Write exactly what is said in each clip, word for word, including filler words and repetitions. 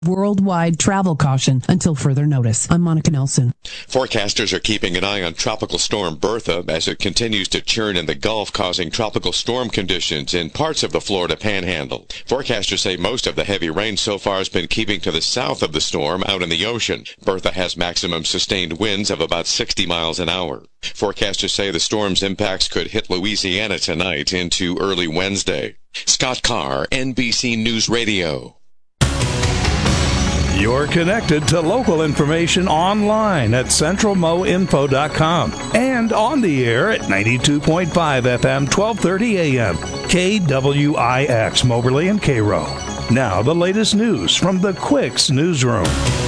Worldwide travel caution until further notice. I'm Monica Nelson. Forecasters are keeping an eye on Tropical Storm Bertha as it continues to churn in the Gulf, causing tropical storm conditions in parts of the Florida Panhandle. Forecasters say most of the heavy rain so far has been keeping to the south of the storm out in the ocean. Bertha has maximum sustained winds of about sixty miles an hour. Forecasters say the storm's impacts could hit Louisiana tonight into early Wednesday. Scott Carr, N B C News Radio. You're connected to local information online at central mo info dot com and on the air at ninety-two point five F M, twelve thirty A M, K W I X, Moberly and Cairo. Now the latest news from the Quicks Newsroom.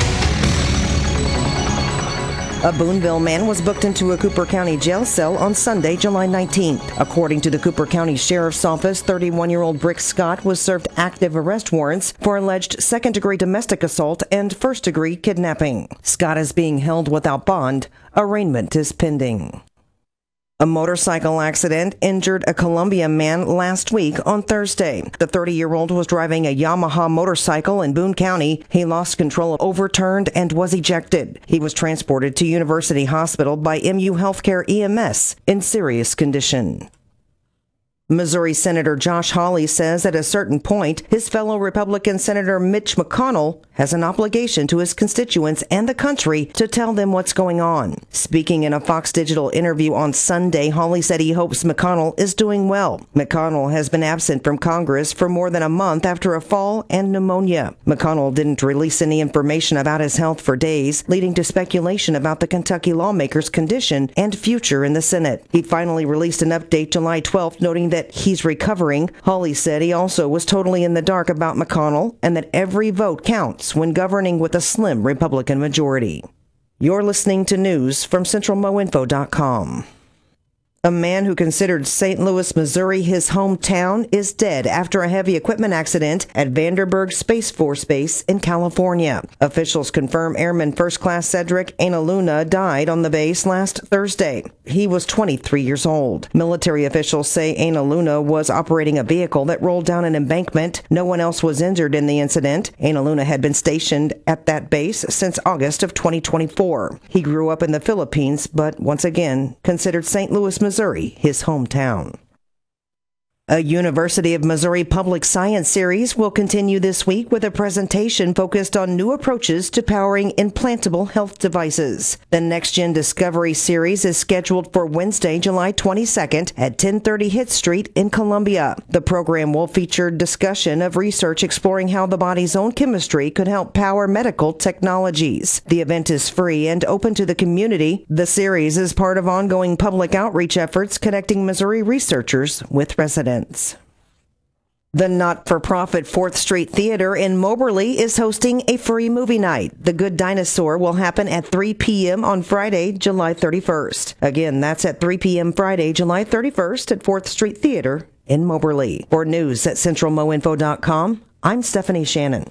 A Boonville man was booked into a Cooper County jail cell on Sunday, July nineteenth. According to the Cooper County Sheriff's Office, thirty-one-year-old Brick Scott was served active arrest warrants for alleged second-degree domestic assault and first-degree kidnapping. Scott is being held without bond. Arraignment is pending. A motorcycle accident injured a Columbia man last week on Thursday. The thirty-year-old was driving a Yamaha motorcycle in Boone County. He lost control, overturned, and was ejected. He was transported to University Hospital by M U Healthcare E M S in serious condition. Missouri Senator Josh Hawley says at a certain point, his fellow Republican Senator Mitch McConnell has an obligation to his constituents and the country to tell them what's going on. Speaking in a Fox Digital interview on Sunday, Hawley said he hopes McConnell is doing well. McConnell has been absent from Congress for more than a month after a fall and pneumonia. McConnell didn't release any information about his health for days, leading to speculation about the Kentucky lawmaker's condition and future in the Senate. He finally released an update July twelfth, noting that he's recovering. Hawley said he also was totally in the dark about McConnell and that every vote counts when governing with a slim Republican majority. You're listening to news from central mo info dot com. A man who considered Saint Louis, Missouri his hometown is dead after a heavy equipment accident at Vandenberg Space Force Base in California. Officials confirm Airman First Class Cedric Ainaluna died on the base last Thursday. He was twenty-three years old. Military officials say Ainaluna was operating a vehicle that rolled down an embankment. No one else was injured in the incident. Ainaluna had been stationed at that base since August of twenty twenty-four. He grew up in the Philippines, but once again considered Saint Louis, Missouri his hometown. A University of Missouri Public Science series will continue this week with a presentation focused on new approaches to powering implantable health devices. The Next Gen Discovery series is scheduled for Wednesday, July twenty-second at ten thirty Hitt Street in Columbia. The program will feature discussion of research exploring how the body's own chemistry could help power medical technologies. The event is free and open to the community. The series is part of ongoing public outreach efforts connecting Missouri researchers with residents. The not-for-profit fourth Street Theater in Moberly is hosting a free movie night. The Good Dinosaur will happen at three p.m. on Friday, July thirty-first. Again, that's at three p.m. Friday, July thirty-first at fourth Street Theater in Moberly. For news at central mo info dot com, I'm Stephanie Shannon.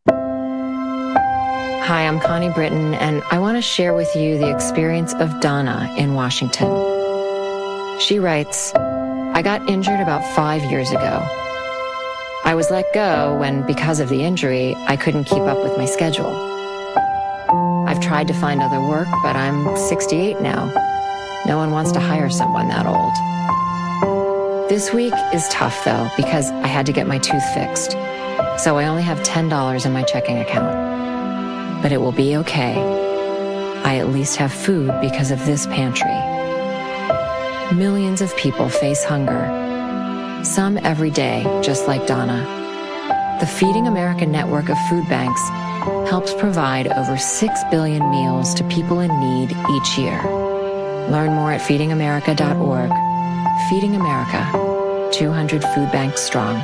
Hi, I'm Connie Britton, and I want to share with you the experience of Donna in Washington. She writes, I got injured about five years ago. I was let go when, because of the injury, I couldn't keep up with my schedule. I've tried to find other work, but I'm sixty-eight now. No one wants to hire someone that old. This week is tough, though, because I had to get my tooth fixed. So I only have ten dollars in my checking account. But it will be okay. I at least have food because of this pantry. Millions of people face hunger. Some every day, just like Donna. The Feeding America network of food banks helps provide over six billion meals to people in need each year. Learn more at feeding america dot org. Feeding America, two hundred food banks strong.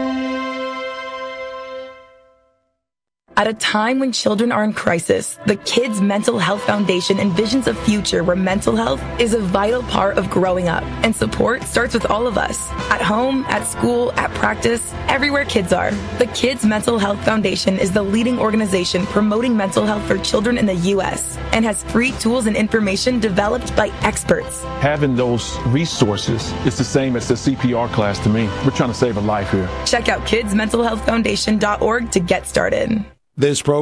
At a time when children are in crisis, the Kids Mental Health Foundation envisions a future where mental health is a vital part of growing up, and support starts with all of us. At home, at school, at practice, everywhere kids are. The Kids Mental Health Foundation is the leading organization promoting mental health for children in the U S and has free tools and information developed by experts. Having those resources is the same as the C P R class to me. We're trying to save a life here. Check out kids mental health foundation dot org to get started. This program